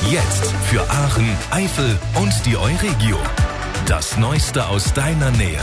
Jetzt für Aachen, Eifel und die Euregio. Das Neueste aus deiner Nähe.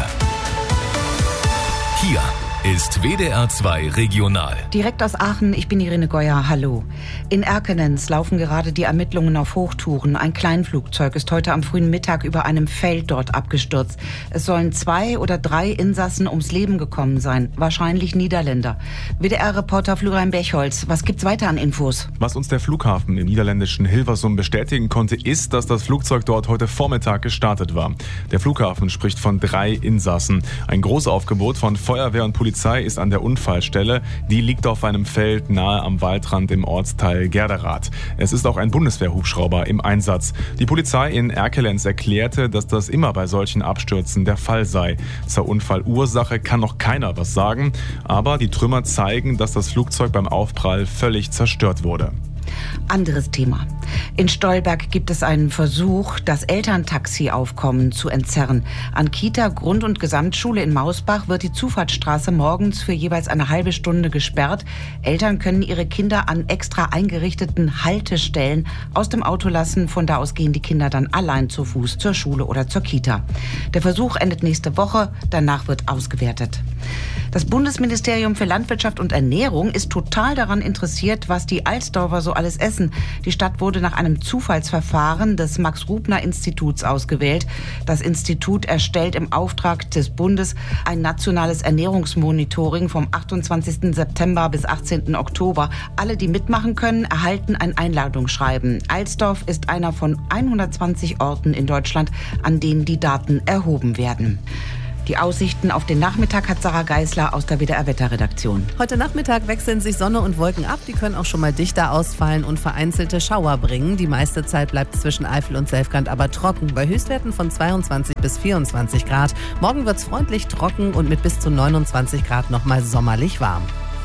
Hier ist WDR 2 Regional. Direkt aus Aachen, ich bin Irene Geuer, hallo. In Erkelenz laufen gerade die Ermittlungen auf Hochtouren. Ein Kleinflugzeug ist heute am frühen Mittag über einem Feld dort abgestürzt. Es sollen 2 oder 3 Insassen ums Leben gekommen sein, wahrscheinlich Niederländer. WDR-Reporter Florian Bechholz, was gibt's weiter an Infos? Was uns der Flughafen im niederländischen Hilversum bestätigen konnte, ist, dass das Flugzeug dort heute Vormittag gestartet war. Der Flughafen spricht von 3 Insassen. Ein Großaufgebot von Feuerwehr und Polizei ist an der Unfallstelle. Die liegt auf einem Feld nahe am Waldrand im Ortsteil Gerderath. Es ist auch ein Bundeswehrhubschrauber im Einsatz. Die Polizei in Erkelenz erklärte, dass das immer bei solchen Abstürzen der Fall sei. Zur Unfallursache kann noch keiner was sagen, aber die Trümmer zeigen, dass das Flugzeug beim Aufprall völlig zerstört wurde. Anderes Thema. In Stolberg gibt es einen Versuch, das Elterntaxi-Aufkommen zu entzerren. An Kita, Grund- und Gesamtschule in Mausbach wird die Zufahrtsstraße morgens für jeweils eine halbe Stunde gesperrt. Eltern können ihre Kinder an extra eingerichteten Haltestellen aus dem Auto lassen. Von da aus gehen die Kinder dann allein zu Fuß zur Schule oder zur Kita. Der Versuch endet nächste Woche, danach wird ausgewertet. Das Bundesministerium für Landwirtschaft und Ernährung ist total daran interessiert, was die Alsdorfer so alles essen. Die Stadt wurde nach einem Zufallsverfahren des Max-Rubner-Instituts ausgewählt. Das Institut erstellt im Auftrag des Bundes ein nationales Ernährungsmonitoring vom 28. September bis 18. Oktober. Alle, die mitmachen können, erhalten ein Einladungsschreiben. Alsdorf ist einer von 120 Orten in Deutschland, an denen die Daten erhoben werden. Die Aussichten auf den Nachmittag hat Sarah Geisler aus der WDR-Wetterredaktion. Heute Nachmittag wechseln sich Sonne und Wolken ab. Die können auch schon mal dichter ausfallen und vereinzelte Schauer bringen. Die meiste Zeit bleibt zwischen Eifel und Selfkant aber trocken, bei Höchstwerten von 22 bis 24 Grad. Morgen wird's freundlich trocken und mit bis zu 29 Grad nochmal sommerlich warm.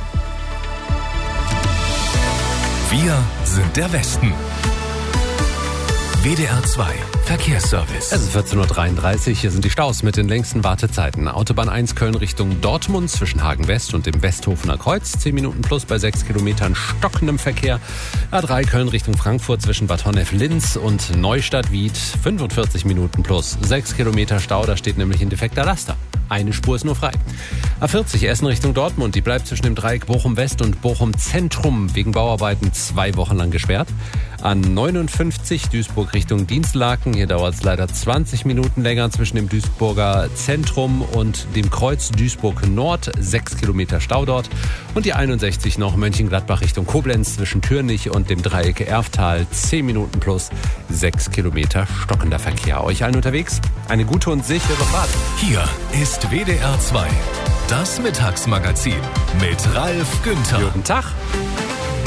Wir sind der Westen. WDR 2 Verkehrsservice. Es ist 14.33 Uhr, hier sind die Staus mit den längsten Wartezeiten. Autobahn 1 Köln Richtung Dortmund zwischen Hagen West und dem Westhofener Kreuz. 10 Minuten plus bei 6 Kilometern stockendem Verkehr. A3 Köln Richtung Frankfurt zwischen Bad Honnef-Linz und Neustadt-Wied. 45 Minuten plus 6 Kilometer Stau, da steht nämlich ein defekter Laster. Eine Spur ist nur frei. A40 Essen Richtung Dortmund, die bleibt zwischen dem Dreieck Bochum West und Bochum Zentrum wegen Bauarbeiten 2 Wochen lang gesperrt. A59 Duisburg Richtung Dienstlaken, hier dauert es leider 20 Minuten länger zwischen dem Duisburger Zentrum und dem Kreuz Duisburg Nord, 6 Kilometer Stau dort. Und die 61 noch Mönchengladbach Richtung Koblenz zwischen Türnich und dem Dreieck Erftal, 10 Minuten plus 6 Kilometer stockender Verkehr. Euch allen unterwegs eine gute und sichere Fahrt. Hier ist WDR 2, das Mittagsmagazin mit Ralf Günther. Guten Tag.